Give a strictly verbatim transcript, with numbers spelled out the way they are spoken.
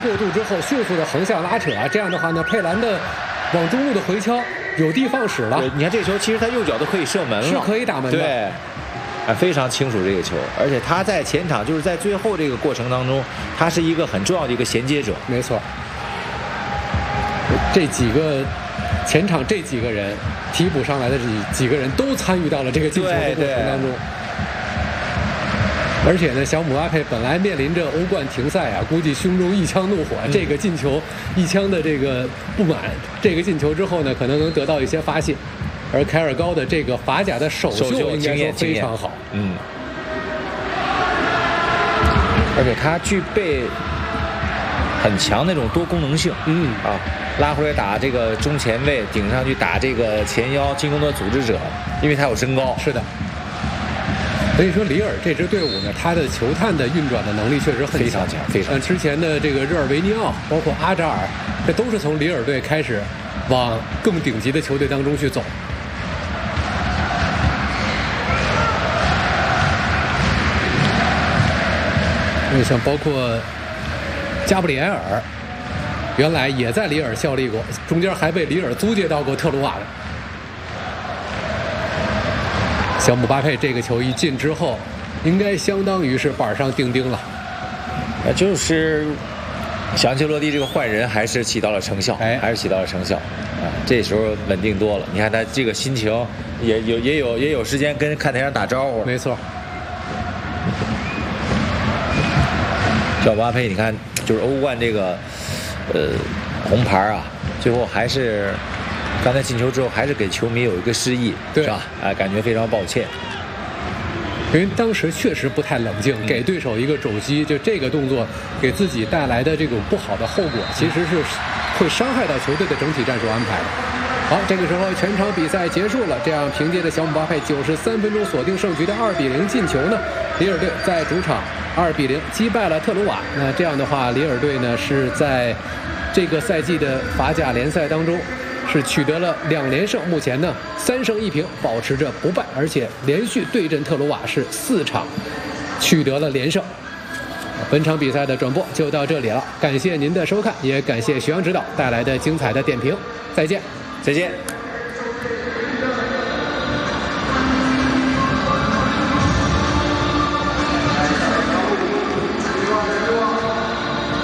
过渡之后迅速的横向拉扯，这样的话呢，佩兰的往中路的回敲有地放矢了。 对，你看这个球，其实他右脚都可以射门了， 是可以打门的。 对，啊，非常清楚这个球，而且他在前场就是在最后这个过程当中，他是一个很重要的一个衔接者。 没错，这几个前场这几个人替补上来的这几个人都参与到了这个进球的过程当中。而且呢，小姆巴佩本来面临着欧冠停赛啊，估计胸中一腔怒火。嗯、这个进球，一腔的这个不满，这个进球之后呢，可能能得到一些发泄。而凯尔高的这个法甲的首秀应该说非常好， 嗯，而且他具备很强那种多功能性， 嗯啊，拉回来打这个中前卫，顶上去打这个前腰进攻的组织者，因为他有身高。 是的。所以说，里尔这支队伍呢，他的球探的运转的能力确实很非常强，非常强。 之前的这个热尔维尼奥，包括阿扎尔，这都是从里尔队开始往更顶级的球队当中去走。你像包括加布里埃尔，原来也在里尔效力过，中间还被里尔租借到过特鲁瓦的。小姆巴佩这个球一进之后，应该相当于是板上钉钉了。 呃，就是小安切洛蒂这个换人还是起到了成效，哎，还是起到了成效啊！这时候稳定多了。你看他这个心情也有也有也有时间跟看台上打招呼。 没错。 小姆巴佩，你看就是欧冠这个呃红牌啊，最后还是。刚才进球之后，还是给球迷有一个示意，是吧？啊，感觉非常抱歉， 因为当时确实不太冷静，嗯、给对手一个肘击，就这个动作给自己带来的这种不好的后果，其实是会伤害到球队的整体战术安排的。好，这个时候全场比赛结束了，这样凭借着小姆巴佩九十三分钟锁定胜局的二比零进球呢，里尔队在主场二比零击败了特鲁瓦。那这样的话，里尔队呢是在这个赛季的法甲联赛当中。是取得了两连胜，目前呢三胜一平，保持着不败，而且连续对阵特鲁瓦是四场取得了连胜。本场比赛的转播就到这里了，感谢您的收看，也感谢徐阳指导带来的精彩的点评，再见， 再见。